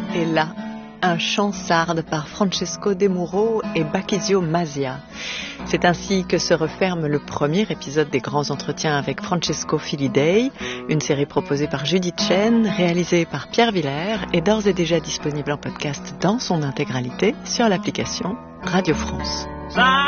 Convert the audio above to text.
et là, un chant sarde par Francesco De Muro et Bacchizio Masia. C'est ainsi que se referme le premier épisode des grands entretiens avec Francesco Filidei, une série proposée par Judith Chen, réalisée par Pierre Villers et d'ores et déjà disponible en podcast dans son intégralité sur l'application Radio France.